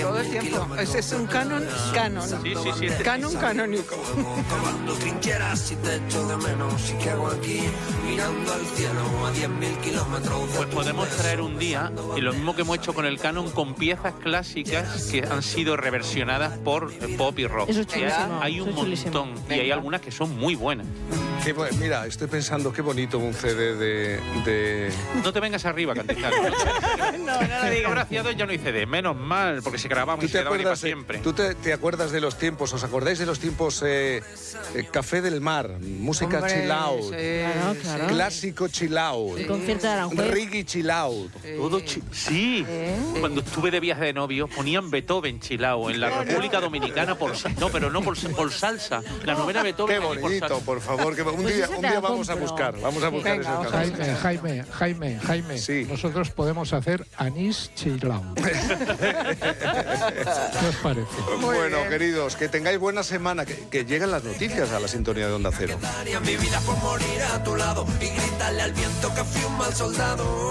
todo el tiempo. Ese es un canon. Sí. Canon canónico. Cavando trincheras y te echo de menos. ¿Y qué hago aquí? Mirando al cielo a 10.000 kilómetros. Pues podemos traer un día, y lo mismo que hemos hecho con el canon, con piezas clásicas que han sido reversionadas por pop y rock. Eso es chulísimo. Hay un montón, y hay algunas que son muy buenas. Mira, estoy pensando qué bonito un CD de... No te vengas arriba, Cantizano. No lo digas. Gracias a Dios ya no hay CD, menos mal, porque se grababa y se quedaba para siempre. ¿Tú te acuerdas de los tiempos? ¿Os acordáis de los tiempos Café del Mar? Música Hombre, chill out. sí. Claro. Clásico chill out. El concierto de Aranjuez. Reggae chill out. Todo sí. Cuando estuve de viaje de novio ponían Beethoven chilao en la República Dominicana por salsa. La novena Beethoven. Qué allí por bonito, salsa. por favor. Que un Pues día ese te la vamos a compro. buscar. Vamos a buscar Venga, esas vamos a canciones. Jaime, Sí. nosotros podemos hacer anís chilao. ¿Qué os parece? Bueno, queridos, que tengáis buena semana. Que lleguen las noticias a la sintonía de Onda Cero. Daría mi vida por morir a tu lado y gritarle al viento que fui un mal soldado.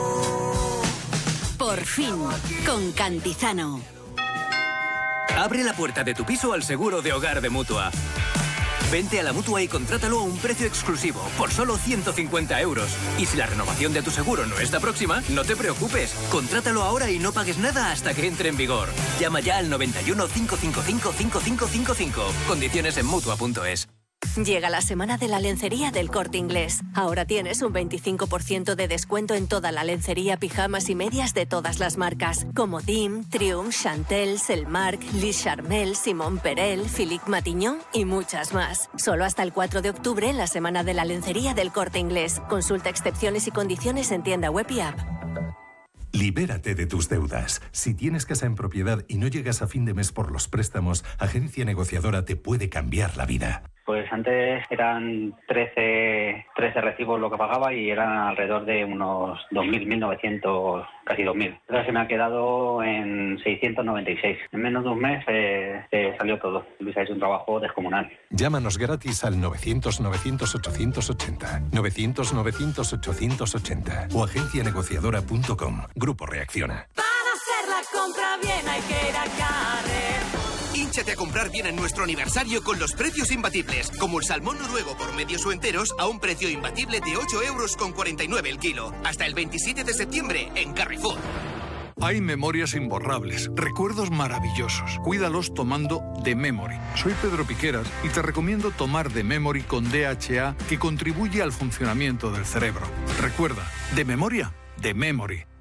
Por fin, con Cantizano. Abre la puerta de tu piso al seguro de hogar de Mutua. Vente a la Mutua y contrátalo a un precio exclusivo, por solo 150 €. Y si la renovación de tu seguro no está próxima, no te preocupes. Contrátalo ahora y no pagues nada hasta que entre en vigor. Llama ya al 91 555 5555. Condiciones en Mutua.es. Llega la semana de la lencería del Corte Inglés. Ahora tienes un 25% de descuento en toda la lencería, pijamas y medias de todas las marcas, como Dim, Triumph, Chantel, Selmark, Lis Charmel, Simon Perel, Philippe Matignon y muchas más. Solo hasta el 4 de octubre en la semana de la lencería del Corte Inglés. Consulta excepciones y condiciones en tienda web y app. Libérate de tus deudas. Si tienes casa en propiedad y no llegas a fin de mes por los préstamos, Agencia Negociadora te puede cambiar la vida. Pues antes eran 13 recibos lo que pagaba y eran alrededor de unos 2.000, 1.900, casi 2.000. Ahora se me ha quedado en 696. En menos de un mes salió todo. Luis ha hecho un trabajo descomunal. Llámanos gratis al 900-900-880, 900-900-880 o agencianegociadora.com. Grupo Reacciona. Para hacer la compra bien hay que ir a Carrer. Hínchate a comprar bien en nuestro aniversario con los precios imbatibles, como el salmón noruego por medios o enteros a un precio imbatible de 8,49 € el kilo. Hasta el 27 de septiembre en Carrefour. Hay memorias imborrables, recuerdos maravillosos. Cuídalos tomando The Memory. Soy Pedro Piqueras y te recomiendo tomar The Memory con DHA, que contribuye al funcionamiento del cerebro. Recuerda, de memoria, The Memory.